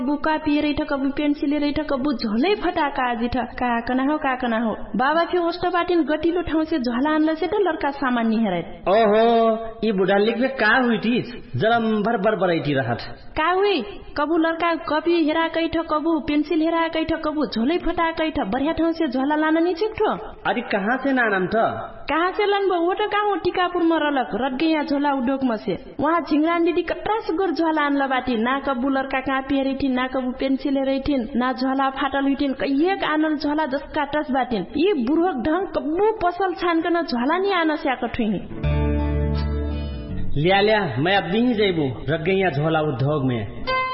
बुका पिए कबु पेन्सिल कबु झोलै फटाका आजिठ काकना हो बाबा के होस्ट बाटिन गटिलो ठाउँ से झोला आनला से लड़का सामान नि हेरै ओहो ई बुढा लिखबे का हुइटी जलम भर बरैठी रहत का हुई कबु लड़का कपी हेरा कैठ कबु पेन्सिल हेरा कैठ कबु झोलै फटा कैठ बढ़िया ठाउँ से झोला लान नि छिक्ठो अरे कहाँ से नानम त कहाँ से लन वो तो कहाँ टीकापुर में रलक रट गया झोला उद्योग में से वहाँ झिंगरान दीदी कट्रास गोर झोला आनला बाटी ना कबु लड़का कहाँ पिए थी ना कबु पेन्सिल हेरैथिन ना झोला फाटल हुइथिन कहिएक आनल झोला जसका टस बाटिन यी बुढोक ढंग कबु पसल छानकन झोला नि आन स्याक ठुइनी लिया मैं अब नहीं जेबू रट गया झोला उद्योग में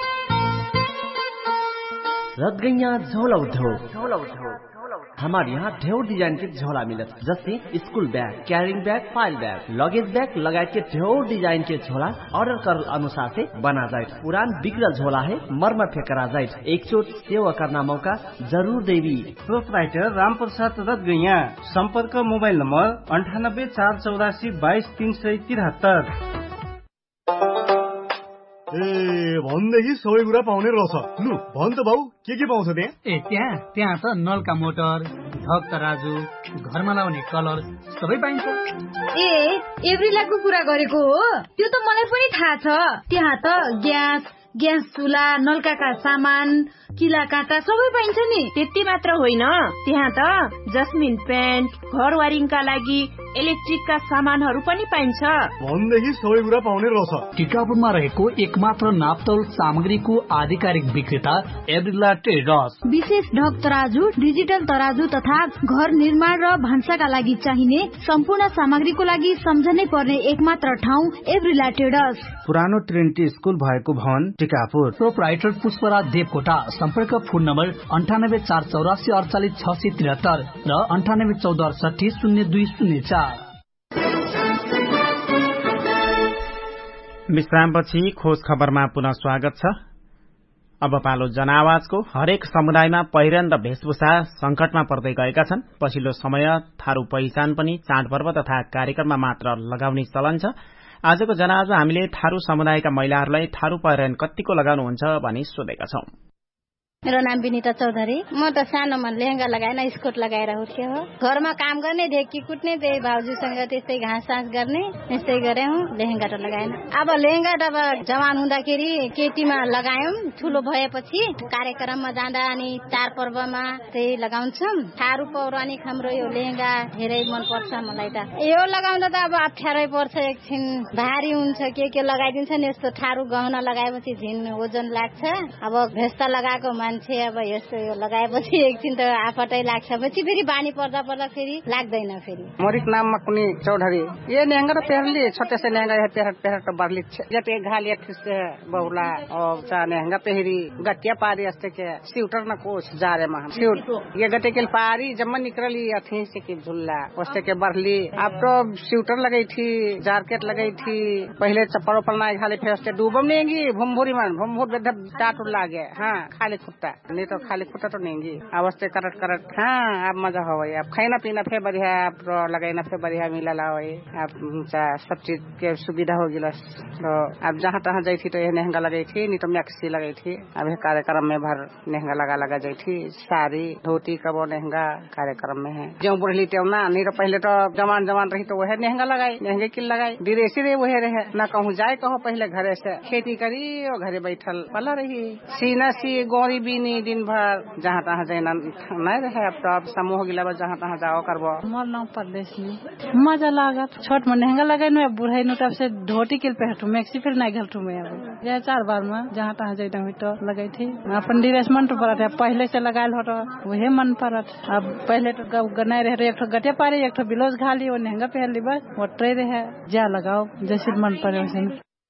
रट गया झोला उद्योग हमारे यहाँ ढेर डिजाइन के झोला मिलत जैसे school bag carrying bag file bag luggage bag लगायत के ढेर डिजाइन के झोला ऑर्डर कर अनुसार से बना जाए पुरान बिगड़ल झोला है मरम्मत करा जाए एक चोट सेवा करना मौका जरूर देवी प्रोपराइटर रामप्रसाद रतगैया संपर्क मोबाइल नंबर 9848222373 भनेदेखि सबै कुरा पाउने रहेछ लु भन त भाउ के पाउँछ त्यहाँ त्यहाँ त नलका मोटर ढक तराजु घरमा लाउने कलर सबै पाइन्छ एभ्रिलाको कुरा गरेको हो त्यो त मलाई पनि थाहा छ त्यहाँ त ग्यास चुला नलकाका सामान किला काँटा सबै पाइन्छ नि त्यति मात्र होइन त्यहाँ त जस्मिन पेन्ट घर वारिङका लागि इलेक्ट्रिकका सामानहरू पनि पाइन्छ भनेदेखि सबै कुरा पाउने रहेछ टिकापुरमा रहेको एकमात्र नापतोल सामग्रीको आधिकारिक विक्रेता एभ्रिला ट्रेडर्स विशेष ढक तराजु डिजिटल तराजु तथा घर निर्माण र भान्साका लागि चाहिने सम्पूर्ण सामग्रीको लागि सम्झनै पर्ने एकमात्र ठाउँ एभ्रिला ट्रेडर्स पुरानो ट्रिनिटी स्कुल भएको भवन टिकापुर प्रोपराइटर पुष्पराज देवकोटा सम्पर्क फोन नम्बर 9848484673 र 9814680204 विश्रामपछि खोज खबरमा पुनः स्वागत छ। अब पालो जनआवाजको। हरेक समुदायमा पहिरन र भेषभूषा संकटमा पर्दै गएका छन्। पछिल्लो समय थारू पहिचान पनि चाडपर्व तथा कार्यक्रममा मात्र लगाउने चलन छ। आजको जनआवाजमा हामीले थारू समुदायका महिलाहरूलाई थारू पहिरन कतिको लगाउनुहुन्छ भनी सोधेका छौं। मेरो नाम विनिता चौधरी। म त सानोमा लेहेंगा लगाएन स्कर्ट लगाएर हुर्के हो। घरमा काम गर्ने ढेकी कुट्ने त्यही भाउजूसँग त्यस्तै घाँस सास गर्ने त्यस्तै गरे हूँ। लेहेंगा त लगाएन। अब लेहेंगा त अब जवान हुँदाखेरि केटीमा लगायौं। ठुलो भएपछि कार्यक्रममा जाँदा अनि चाडपर्वमा त्यही लगाउँछौं। थारू पौराणिक हाम्रो यो लेहेंगा धेरै मन पर्छ मलाई त। यो लगाउँदा त अब अप्ठ्यारै पर्छ एकछिन भारी हुन्छ के लगाइदिन्छ नि यस्तो थारू गहना लगाएपछि झिन ओजन लाग्छ। अब भेस्ता लगाएको मान्छे अब यस्तो यो लगाएपछि एकछिन त आफतै लाग्छ पछि फेरि बानी पर्दा फेरि लाग्दैन फेरि। मोरिक नाममा कुनै चौधरी ये लेहेंगा तो पहनली छोटे से लेहेंगा है पहर तो बरली जब एक घाल एक से बहुला और चा लेहेंगा पहरी गटिया पारी अस्ते के स्वेटर न कोस जा रे महा स्वेट ये गटे के पारी जम्मा निकलली अथी से के झुल्ला उसते के बरली अब तो स्वेटर लगाई थी जैकेट लगाई थी पहले चप्पल पलना खाली फिर उसते डूबम नेंगी भुमभुरी मान भुमभुर बेद टाट लागे हां खाली खुट्टा नहीं तो खाली खुट्टा तो नेंगी अवस्थे करट हां अब मजा हो अब खाना पीना फे बढ़िया आप लगाइना फे बढ़िया मिला ला आप सब चीज के सुविधा हो गिला तो अब जहाँ तहाँ जाई थी तो ये लहंगा लगाई थी नहीं तो मैक्सी लगाई थी। अब कार्यक्रम में भर लहंगा लगा जाई थी साड़ी धोती कबो लहंगा कार्यक्रम में है जो बुढ़ली त्यों ना नहीं तो पहले तो जवान रही तो वह लहंगा लगाई लहंगे की लगाई ड्रेसी रे वह रहे ना कहूँ जाए कहो पहले घरे से खेती करी और घरे बैठल पला रही सीना सी गौरी बीनी दिन भर जहाँ तहाँ जाना नहीं रहे। अब तो अब समूह गिला जहाँ तहाँ जाओ करबो मोर नाम परदेश में मजा लागत छोट में लहंगा लगाई नु बुढ़ाई नु तब से धोती के पहटू मैक्सी फिर नहीं घलटू में अब ये 4 बार में जहाँ तहाँ जाता हुई तो लगाई थी अपन ड्रेस मन तो पड़त है पहले से लगायल हो तो वही मन पड़त। अब पहले तो गनाई रहे एक गटे पारे एक ब्लाउज घाली और लहंगा पहन ली बस वो ट्रे रहे जा लगाओ जैसे मन पड़े वैसे।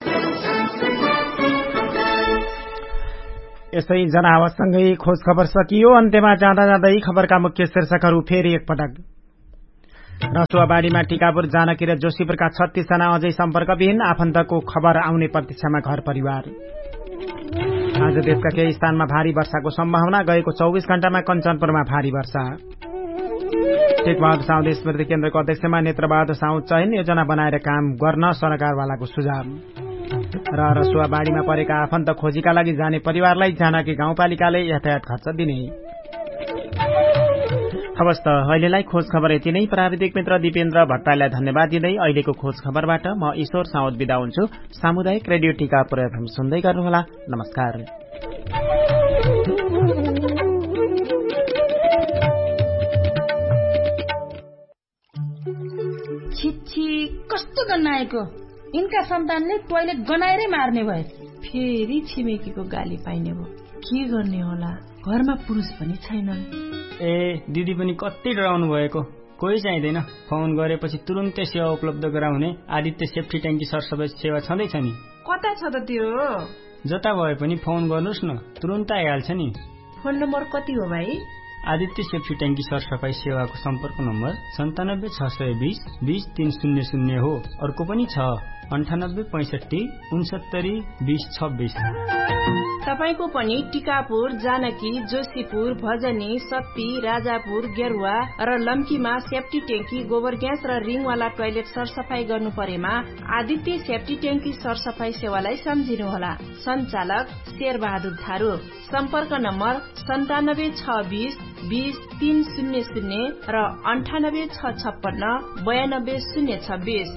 यसै जनावरसँगै खोज खबर सकियो। अन्त्यमा जाँदा खबरका मुख्य शीर्षकहरू फेरि एकपटक। रसुवाबारीमा टिकापुर जानकी र जोशीपुरका 36 जना अझै सम्पर्कविहीन आफन्तको खबर आउने प्रतीक्षामा घर परिवार। आज देशका केही स्थानमा भारी वर्षाको सम्भावना गएको 24 घण्टामा कञ्चनपुरमा भारी वर्षा। टेकबहादुर साउद स्मृति केन्द्रको अध्यक्षमा नेत्रबहादुर साउद चयन योजना बनाएर काम गर्न सरकारवालाको सुझाव। र रसुवा बाढीमा परेका आफन्त खोजीका लागि जाने परिवारलाई जानकी गाउँपालिकाले यातायात खर्च दिने। हवस् त अहिलेलाई खोज खबर यति नै। प्राविधिक मित्र दिपेन्द्र भट्टराईलाई धन्यवाद दिँदै अहिलेको खोज खबरबाट म ईश्वर साउद बिदा हुन्छु। सामुदायिक रेडियो टिकापुर एफएम सुन्दै गर्नुहोला। नमस्कार। छिछि कस्तो गन्नाएको, यिनका सन्तानले टोयलेट गनाएरै मार्ने भए। फेरि छिमेकीको गाली पाइने भयो। के गर्ने होला, घरमा पुरुष पनि छैनन्। ए दिदी पनि कति डराउनु भएको। कोही चाहिँदैन, फोन गरेपछि तुरुन्तै सेवा उपलब्ध गराउने आदित्य सेफ्टी ट्याङ्की सरसफाई सेवा छँदैछ नि। कता छ त त्यो? जता भए पनि फोन गर्नुहोस् न, तुरुन्त आइहाल्छ नि। फोन नम्बर कति हो भाइ? आदित्य सेफ्टी ट्याङ्की सरसफाई सेवाको सम्पर्क नम्बर 97 620 20 300 हो। अर्को पनि छ 98 65 69 20 26। तपाईको पनि टिकापुर, जानकी, जोशीपुर, भजनी, सत्ती, राजापुर, गेरुवा र लम्कीमा सेफ्टी ट्याङ्की, गोबर ग्यास र रिङवाला टोयलेट सरसफाई गर्नु परेमा आदित्य सेफ्टी ट्याङ्की सरसफाई सेवालाई सम्झिनुहोला। सञ्चालक शेरबहादुर थारू। सम्पर्क नम्बर 97 620 20 300 र 98 656 92 026।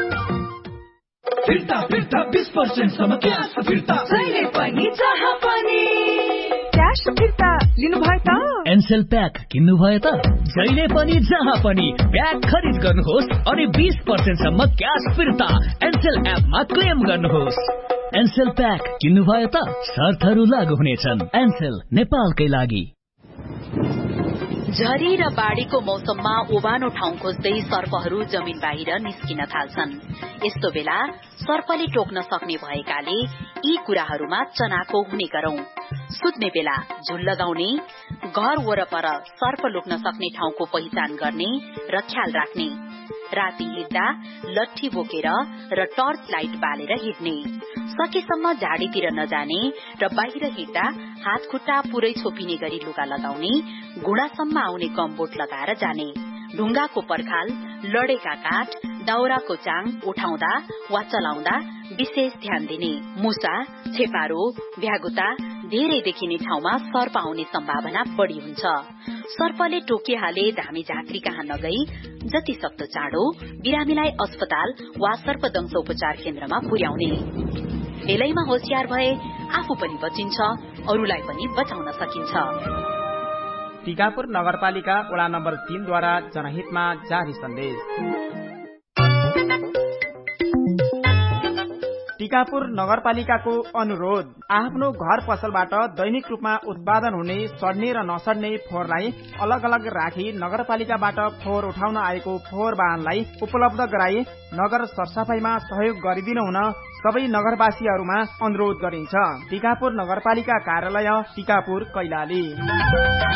फिर्ता 20% सम्म क्याश फिर्ता, जहिले पनि जहाँ पनि क्याश फिर्ता लिनुभयो त? एनसेल प्याक किन्नु भयो त? जहिले पनि जहाँ पनि प्याक खरिद गर्नुहोस् अनि 20% सम्म क्याश फिर्ता एनसेल एपमा क्लेम गर्नुहोस्। एनसेल प्याक किन्नु भयो त? शर्तहरू लागू हुनेछन्। एनसेल नेपालकै लागि। झरी र बाढीको मौसममा ओबानो ठाउँ खोज्दै सर्पहरू जमिन बाहिर निस्किन थाल्छन्। यस्तो बेला सर्पले टोक्न सक्ने भएकाले यी कुराहरूमा चनाखो हुने गरौं। सुत्ने बेला झुल लगाउने, घर वरपर सर्प लुक्न सक्ने ठाउँको पहिचान गर्ने र ख्याल राख्ने। राति हिँड्दा लट्ठी बोकेर र टर्च लाइट बालेर हिँड्ने। सकेसम्म झाडीतिर नजाने र बाहिर हिँड्दा हात खुट्टा पुरै छोपिने गरी लुगा लगाउने। घुँडासम्म आउने गमबोट लगाएर जाने। ढुङ्गाको पर्खाल, लडेका काठ, दाउराको चाङ उठाउँदा वा चलाउँदा विशेष ध्यान दिने। मुसा, छेपारो, भ्यागुता धेरै देखिने ठाउँमा सर्प आउने सम्भावना बढ़ी हुन्छ। सर्पले टोकिहाले धामी झाँक्री कहाँ नगई जति सक्दो चाँडो बिरामीलाई अस्पताल वा सर्पदंश उपचार केन्द्रमा पुर्याउने। बेलैमा होशियार भए आफू पनि बचिन्छ, अरूलाई पनि बचाउन सकिन्छ। टिकापुर नगरपालिका वडा नम्बर 3 द्वारा जनहितमा जारी सन्देश। टिकापुर नगरपालिकाको अनुरोध, आफ्नो घर पसलबाट दैनिक रूपमा उत्पादन हुने सड्ने र नसड्ने फोहोरलाई अलग अलग राखी नगरपालिकाबाट फोहोर उठाउन आएको फोहोर वाहनलाई उपलब्ध गराई नगर सरसफाईमा सहयोग गरिदिनु हुन सबै नगरवासीहरूमा अनुरोध गरिन्छ। टिकापुर नगरपालिका कार्यालय, टिकापुर, कैलाली।